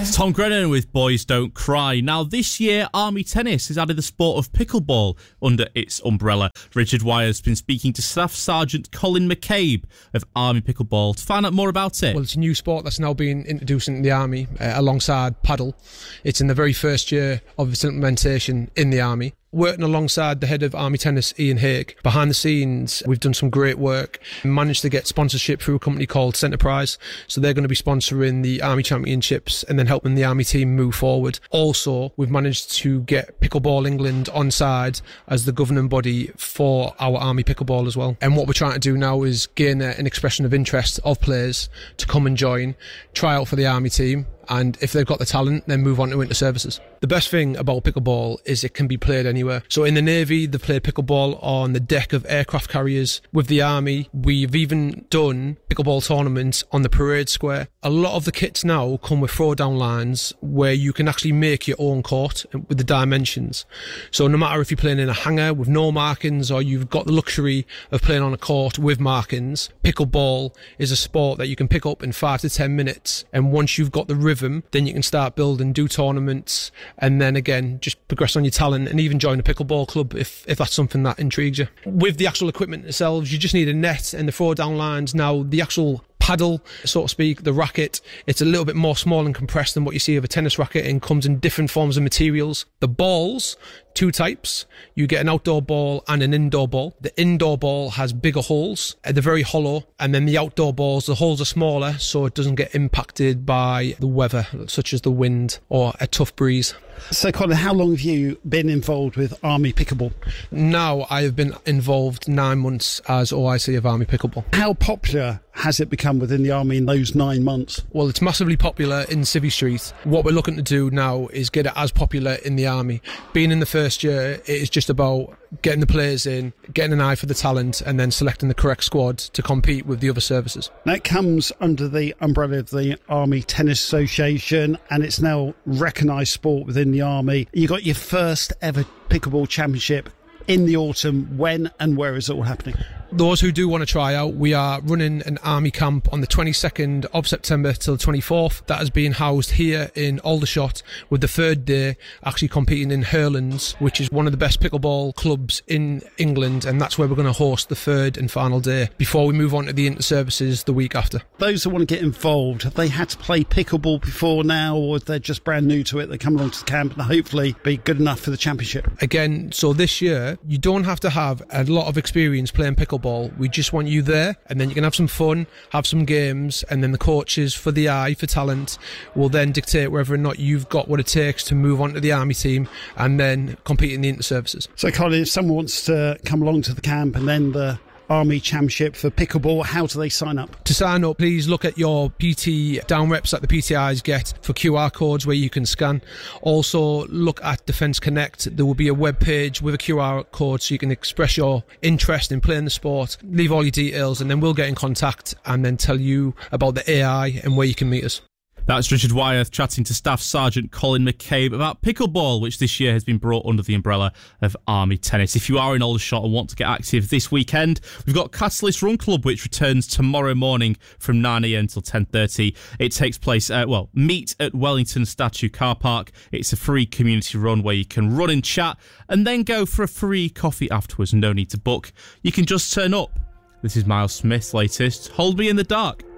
Tom Grennan with Boys Don't Cry. Now, this year, Army Tennis has added the sport of pickleball under its umbrella. Richard Wyre's been speaking to Staff Sergeant Colin McCabe of Army Pickleball to find out more about it. Well, it's a new sport that's now being introduced into the Army alongside paddle. It's in the very first year of its implementation in the Army. Working alongside the head of Army Tennis, Ian Haig. Behind the scenes, we've done some great work. Managed to get sponsorship through a company called Centerprise. So they're going to be sponsoring the Army Championships and then helping the Army team move forward. Also, we've managed to get Pickleball England on side as the governing body for our Army Pickleball as well. And what we're trying to do now is gain an expression of interest of players to come and join, try out for the Army team. And if they've got the talent, then move on to winter services. The best thing about pickleball is it can be played anywhere. So in the Navy, they played pickleball on the deck of aircraft carriers. With the Army, we've even done pickleball tournaments on the parade square. A lot of the kits now come with throwdown lines where you can actually make your own court with the dimensions. So no matter if you're playing in a hangar with no markings or you've got the luxury of playing on a court with markings, pickleball is a sport that you can pick up in 5 to 10 minutes. And once you've got the rhythm, then you can start building, do tournaments, and then again just progress on your talent and even join a pickleball club if that's something that intrigues you. With the actual equipment itself, you just need a net and the throwdown lines. Now the actual paddle, so to speak, the racket, it's a little bit more small and compressed than what you see of a tennis racket and comes in different forms of materials. The balls, 2 types. You get an outdoor ball and an indoor ball. The indoor ball has bigger holes, they're very hollow, and then the outdoor balls, the holes are smaller so it doesn't get impacted by the weather, such as the wind or a tough breeze. So Colin, how long have you been involved with Army Pickleball? Now I have been involved 9 months as OIC of Army Pickleball. How popular has it become within the Army in those 9 months? Well, it's massively popular in Civvy Street. What we're looking to do now is get it as popular in the Army. Being in the first year, it is just about getting the players in, getting an eye for the talent, and then selecting the correct squad to compete with the other services. Now it comes under the umbrella of the Army Tennis Association, and it's now recognised sport within the Army. You got your first ever pickleball championship in the autumn. When and where is it all happening? Those who do want to try out, we are running an Army camp on the 22nd of September till the 24th. That is being housed here in Aldershot, with the third day actually competing in Hurlands, which is one of the best pickleball clubs in England, and that's where we're going to host the third and final day before we move on to the inter-services the week after. Those who want to get involved, have they had to play pickleball before now, or they're just brand new to it? They come along to the camp and hopefully be good enough for the championship? Again, so this year, you don't have to have a lot of experience playing pickleball. We just want you there, and then you can have some fun, have some games, and then the coaches for the eye for talent will then dictate whether or not you've got what it takes to move on to the Army team and then compete in the inter-services. So Colin, if someone wants to come along to the camp and then the Army Championship for pickleball, how do they sign up? To sign up, please look at your PT down reps that the PTIs get for QR codes where you can scan. Also look at Defence Connect. There will be a web page with a QR code so you can express your interest in playing the sport. Leave all your details and then we'll get in contact and then tell you about the AI and where you can meet us. That's Richard Wyre chatting to Staff Sergeant Colin McCabe about pickleball, which this year has been brought under the umbrella of Army Tennis. If you are in Aldershot and want to get active this weekend, we've got Catalyst Run Club, which returns tomorrow morning from 9 a.m. till 10:30. It takes place, meet at Wellington Statue Car Park. It's a free community run where you can run and chat and then go for a free coffee afterwards. No need to book. You can just turn up. This is Miles Smith's latest, Hold Me in the Dark.